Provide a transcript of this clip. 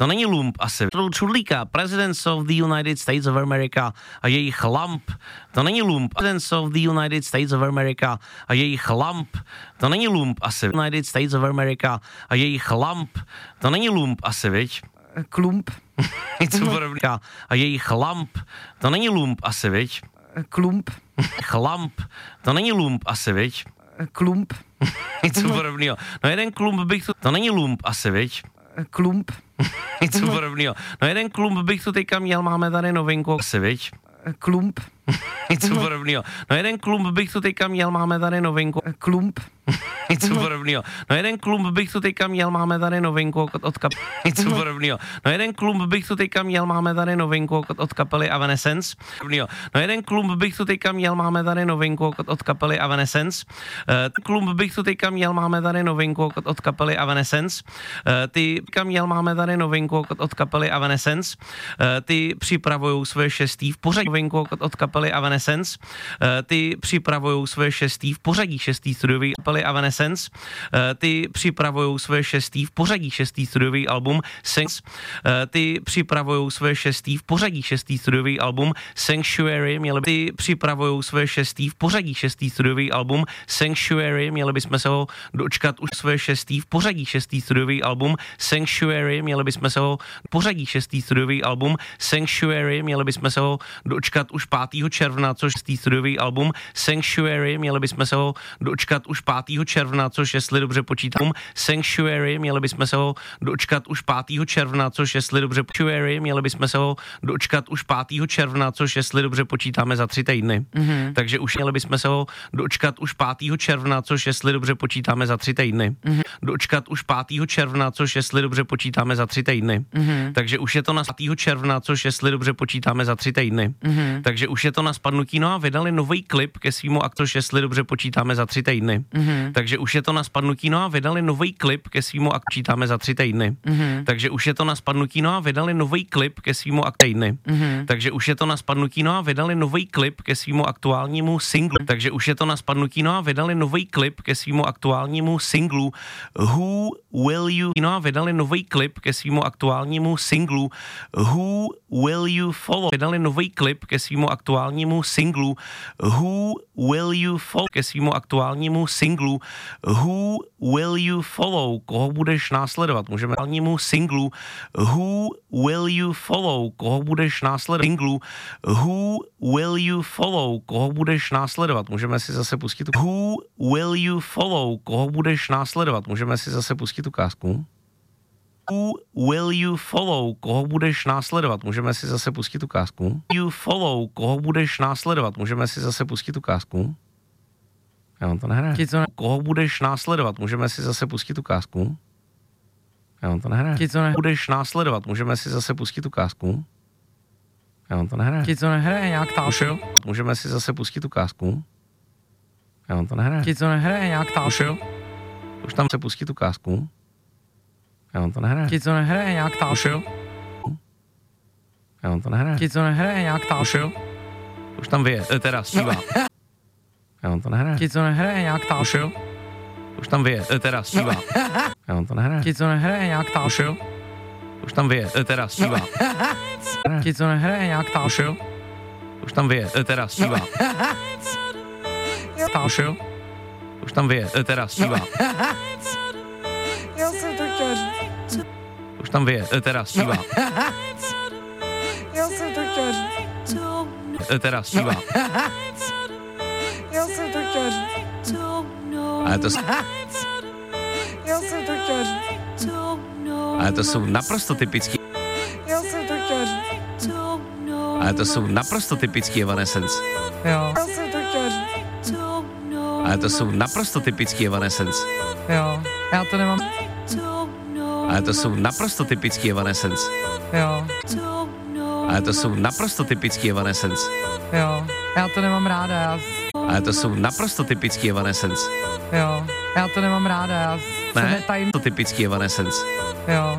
To není lump asi. Čudlíka, Presidents of the United States of America a jejich lamp. To není lump. Presidents of the United States of America a jejich lamp. To není lump asi. United States of America a jejich lamp. To není lump asi, viď? Klump. Něco podobného. A jejich lamp. To není lump asi, viď? Klump. Lamp. To není lump asi, viď? Klump. Něco podobného. No jeden klump bych tu... To není lump asi, viď? Klump. Něco podobného. No jeden klump bych tu teďka měl, máme tady novinku asi, viď? Klump. Něco podobného. No jeden klump bych tu teďka měl, máme tady novinku. Klump. Něco podobného. No jeden klump bych tu teďka měl, máme tady novinku od kapely. Něco podobného. No jeden klump bych tu teďka měl, máme tady novinku od kapely Evanescence. No jeden klump bych tu teďka měl, máme tady novinku od kapely Evanescence. Klump bych tu teďka měl, máme tady novinku od kapely Evanescence. Ty měl, máme tady novinku od kapely Evanescence. Ty připravujou své šestý v pořadí novinku od kapely Evanescence. Ty připravujou své šestý v pořadí šestý studiový kapely Evanescence. Ty připravujou své šestý v pořadí šestý studiový album Sense. Ty připravujou své šestý v pořadí šestý studiový album Sanctuary. Ty připravujou své šestý v pořadí šestý studiový album Sanctuary. Měli bychom se ho dočkat už své šestý v pořadí šestý studiový album Sanctuary. Měli bychom se ho pořadí šestý studiový album Sanctuary. Měli bychom se ho dočkat už 5. června, což je studiový album Sanctuary. Měli bychom se ho dočkat už 5. června, což jestli dobře počítám Sanctuary. Měli bychom se ho dočkat už 5. června, což jestli dobře Sanctuary. Měli bychom se ho dočkat už 5. června, což jestli dobře počítáme za 3 týdny. Takže už měli bychom se ho dočkat už 5. června, což jestli dobře počítáme za 3 týdny. Dočkat už 5. června, což jestli dobře počítáme za 3 týdny. Takže už je to na 5. června, což jestli dobře počítáme za 3 týdny. Takže už je to na spadnutí, no a vydali nový klip ke svýmu aktu, což jestli dobře počítáme za 3 týdny. Takže už je to na spadnutí, no a vydali nový klip ke svýmu aktu, počítáme za 3 týdny. Takže už je to na spadnutí, no a vydali nový klip ke svýmu aktu týdny. Takže už je to na spadnutí, no a vydali nový klip ke svýmu aktuálnímu singlu. Takže už je to na spadnutí, no a vydali nový klip ke svýmu aktuálnímu singlu Who Will You, no a vydali nový klip ke svýmu aktuálnímu singlu Who Will You Follow. Vydali nový klip ke svýmu aktuálnímu singlu Who Will You Follow. Ke svýmu aktuálnímu singlu Who Will You Follow. Koho budeš následovat? Můžeme aktuálnímu singlu Who Will You Follow. Koho budeš následovat? Singlu Who Will You Follow. Koho budeš následovat? Můžeme si zase pustit Who Will You Follow. Koho budeš následovat? Můžeme si zase pustit ukázku. Who will you follow? Koho budeš následovat? Můžeme si zase pustit ukázku. You follow? Koho budeš následovat? Můžeme si zase pustit ukázku. Já vám to nehraje. Koho budeš následovat? Můžeme si zase pustit ukázku. Já vám to nehraje. Budeš následovat? Můžeme si zase pustit ukázku. Já vám to nehraje. Ti to nehraje nějak tam. Už jo? Můžeme si zase pustit ukázku. Já vám to nehraje. Ti to nehraje nějak tam. Už jo? Už tam se pustit ukázku. Já vám to nehraje. Ti to nehraje nějak tam. Už jo? Já vám to nehraje. Ti to nehraje nějak tam. Už jo? Už tam teda zpívá. Já vám to nehraje. Ti to nehraje nějak tam. Už jo? Už tam teda zpívá. Já vám to nehraje. Ti to nehraje nějak tam. Už jo? Už tam teda zpívá. Ti to nehraje nějak tam. Už jo? Už tam teda zpívá. Už jo? Už tam teda zpívá. Já jsem to chtěl říct. Už tam teda zpívá. Já jsem to chtěl říct. Teda zpívá. Já jsem to chtěl říct. Ale to, Já jsem to chtěl říct. ale to jsou naprosto typický. Já jsem to chtěl říct. Ale to jsou naprosto typický Evanescence. Jo. Já jsem to chtěl říct. Ale to jsou naprosto typický Evanescence. Jo. Já to nemám. Ale to jsou naprosto typický Evanescence. Jo. Ale to jsou naprosto typický Evanescence. Jo. Já to nemám ráda. Ale to jsou naprosto typický Evanescence. Jo. Já to nemám ráda. Já se Ne, netajím. to typický Evanescence. Jo.